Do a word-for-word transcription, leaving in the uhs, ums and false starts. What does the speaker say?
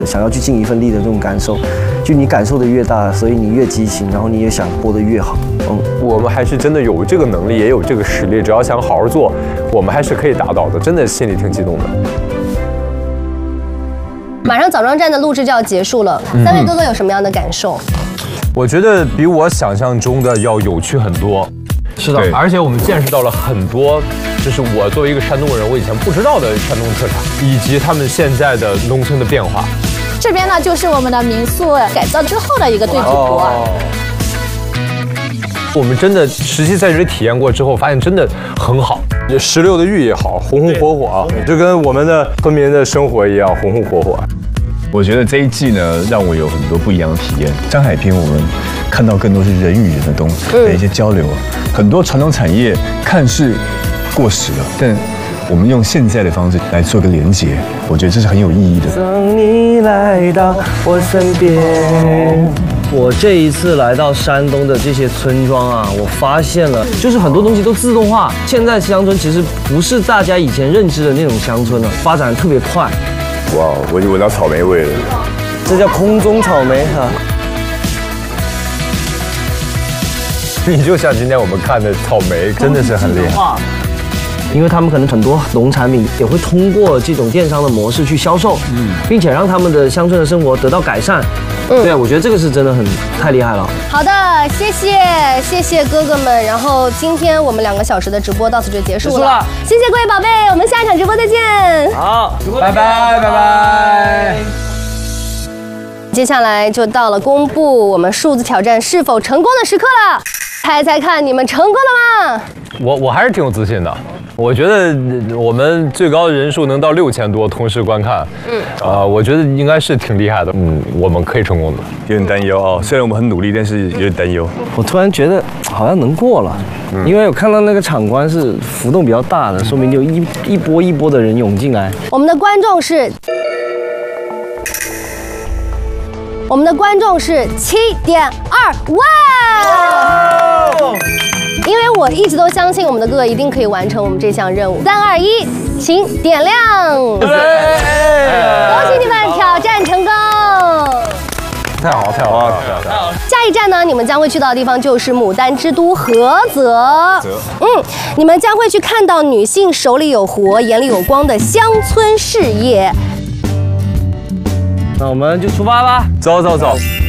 想要去尽一份力的这种感受。就你感受的越大，所以你越激情，然后你也想播得越好。嗯， 我们还是真的有这个能力，也有这个实力，只要想好好做，我们还是可以达到的。真的心里挺激动的。 马上枣庄站的录制就要结束了，三位哥哥有什么样的感受？ 我觉得比我想象中的要有趣很多。是的，而且我们见识到了很多，就是我作为一个山东人，我以前不知道的山东特产，以及他们现在的农村的变化。 这边呢，就是我们的民宿改造之后的一个对比图。哦、 我们真的实际在这里体验过之后，发现真的很好。石榴的玉也好，红红火火啊，就跟我们的村民的生活一样，红红火火。 我觉得这一季呢，让我有很多不一样的体验。张海滨，我们看到更多是人与人的东西的一些交流，很多传统产业看似过时了，但我们用现在的方式来做个连结，我觉得这是很有意义的。 当你来到我身边，我这一次来到山东的这些村庄啊，我发现了，就是很多东西都自动化。现在乡村其实不是大家以前认知的那种乡村了，发展特别快。 哇，我就闻到草莓味了， 这叫空中草莓哈。 你就像今天我们看的草莓，真的是很厉害。 因为他们可能很多农产品也会通过这种电商的模式去销售，嗯，并且让他们的乡村的生活得到改善。嗯，对啊，我觉得这个是真的很太厉害了。 好的，谢谢谢谢哥哥们。然后今天我们两个小时的直播到此就结束了，结束了谢谢各位宝贝，我们下一场直播再见。 好，拜拜拜拜。 接下来就到了公布我们数字挑战是否成功的时刻了，猜猜看你们成功了吗？ 我我还是挺有自信的。我觉得我们最高的人数能到六千多同时观看，嗯，啊、呃，我觉得应该是挺厉害的，嗯，我们可以成功的。 有点担忧啊、哦，虽然我们很努力，但是有点担忧。 我突然觉得好像能过了，嗯、因为我看到那个场观是浮动比较大的，说明有一一波一波的人涌进来。 我们的观众是，我们的观众是七点二万。哦因为我一直都相信我们的哥哥一定可以完成我们这项任务。三二一，请点亮！恭喜你们挑战成功！ 太好，太好，太好！ 下一站呢，你们将会去到的地方就是牡丹之都菏泽。嗯，你们将会去看到女性手里有活、眼里有光的乡村事业。 那我们就出发吧！ 走走走。